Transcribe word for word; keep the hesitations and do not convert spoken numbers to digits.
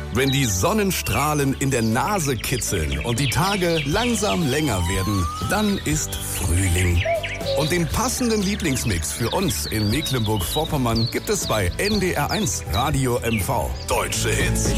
Wenn die Sonnenstrahlen in der Nase kitzeln und die Tage langsam länger werden, dann ist Frühling. Und den passenden Lieblingsmix für uns in Mecklenburg-Vorpommern gibt es bei N D R eins Radio M V. Deutsche Hits.